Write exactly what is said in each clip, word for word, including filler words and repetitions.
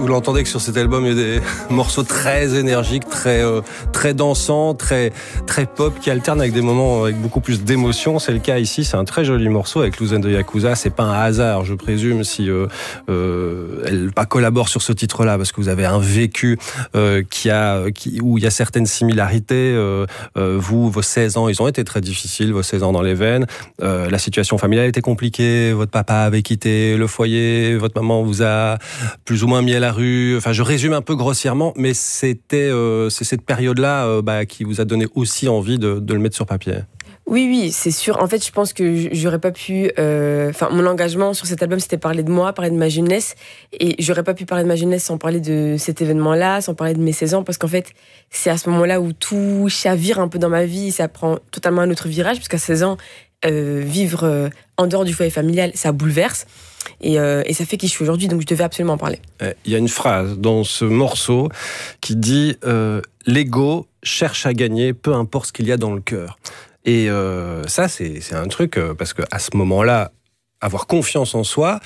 vous l'entendez que sur cet album, il y a des morceaux très énergiques, très, euh, très dansants, très, très pop, qui alternent avec des moments avec beaucoup plus d'émotion. C'est le cas ici. C'est un très joli morceau avec Luz and the Yakuza. C'est pas un hasard, je présume, si euh, euh, elle pas collabore sur ce titre-là, parce que vous avez un vécu euh, qui a, qui, où il y a certaines similarités. Euh, euh, vous, vos seize ans, ils ont été très difficiles, vos seize ans dans les veines. Euh, la situation familiale était compliquée. Votre papa avait quitté le foyer. Votre maman vous a plus ou moins mis à la rue. Enfin, je résume un peu grossièrement, mais c'était euh, c'est cette période-là euh, bah, qui vous a donné aussi envie de, de le mettre sur papier. Oui, oui, c'est sûr. En fait, je pense que j'aurais pas pu... Euh, enfin, mon engagement sur cet album, c'était parler de moi, parler de ma jeunesse. Et j'aurais pas pu parler de ma jeunesse sans parler de cet événement-là, sans parler de mes seize ans, parce qu'en fait, c'est à ce moment-là où tout chavire un peu dans ma vie, ça prend totalement un autre virage, puisqu'à seize ans, euh, vivre euh, en dehors du foyer familial, ça bouleverse. Et, euh, et ça fait qui je suis aujourd'hui, donc je devais absolument en parler. Il y a une phrase dans ce morceau qui dit euh, « L'ego cherche à gagner, peu importe ce qu'il y a dans le cœur ». Et euh, ça, c'est, c'est un truc, euh, parce qu'à ce moment-là, avoir confiance en soi,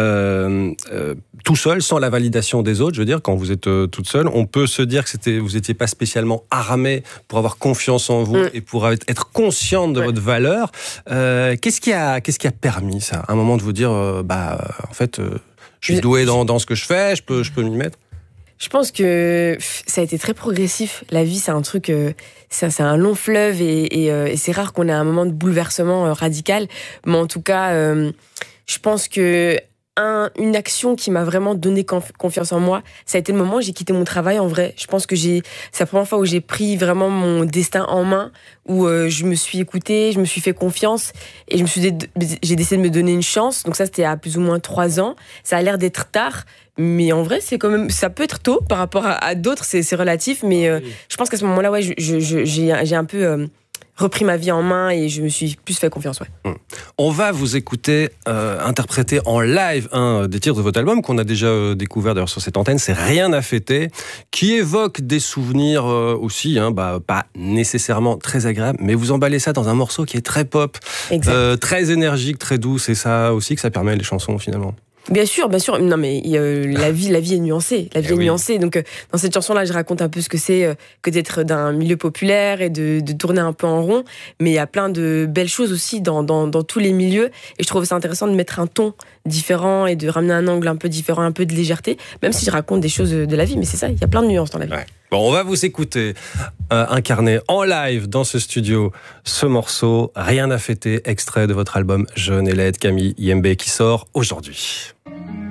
euh, euh, tout seul, sans la validation des autres, je veux dire, quand vous êtes euh, toute seule, on peut se dire que c'était, vous n'étiez pas spécialement armée pour avoir confiance en vous mmh. et pour être consciente de ouais. votre valeur. Euh, qu'est-ce qui a, qu'est-ce qui a permis ça, à un moment de vous dire, euh, bah, en fait, euh, je suis douée dans, dans ce que je fais, je peux, je peux m'y mettre? Je pense que ça a été très progressif. La vie, c'est un truc, euh, c'est, c'est un long fleuve et, et, euh, et c'est rare qu'on ait un moment de bouleversement euh, radical. Mais en tout cas, euh, je pense que un, une action qui m'a vraiment donné conf- confiance en moi, ça a été le moment où j'ai quitté mon travail. En vrai, je pense que j'ai, c'est la première fois où j'ai pris vraiment mon destin en main, où euh, je me suis écoutée, je me suis fait confiance et je me suis dé- j'ai décidé de me donner une chance. Donc ça, c'était à plus ou moins trois ans. Ça a l'air d'être tard. Mais en vrai, c'est quand même, ça peut être tôt par rapport à, à d'autres, c'est, c'est relatif. Mais euh, oui. je pense qu'à ce moment-là, ouais, je, je, je, j'ai, j'ai un peu euh, repris ma vie en main et je me suis plus fait confiance. Ouais. Mmh. On va vous écouter euh, interpréter en live un des titres de votre album qu'on a déjà euh, découvert d'ailleurs sur cette antenne. C'est Rien à fêter, qui évoque des souvenirs euh, aussi, hein, bah, pas nécessairement très agréables, mais vous emballez ça dans un morceau qui est très pop, euh, très énergique, très doux. C'est ça aussi que ça permet les chansons finalement. Bien sûr, bien sûr. Non, mais euh, la vie, la vie est nuancée. La vie eh est oui. nuancée. Donc, euh, dans cette chanson-là, je raconte un peu ce que c'est euh, que d'être d'un milieu populaire et de, de tourner un peu en rond. Mais il y a plein de belles choses aussi dans, dans, dans tous les milieux. Et je trouve ça intéressant de mettre un ton différent et de ramener un angle un peu différent, un peu de légèreté. Même si je raconte des choses de la vie. Mais c'est ça, il y a plein de nuances dans la vie. Ouais. Bon, on va vous écouter euh, incarner en live dans ce studio ce morceau Rien à fêter, extrait de votre album Jeune et laide, Camille Yembe, qui sort aujourd'hui.